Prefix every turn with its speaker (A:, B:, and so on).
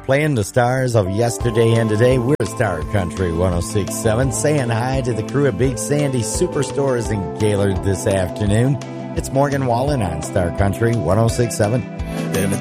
A: Playing the stars of yesterday and today, we're Star Country 106.7, saying hi to the crew at Big Sandy Superstores in Gaylord this afternoon. It's Morgan Wallen on Star Country 106.7.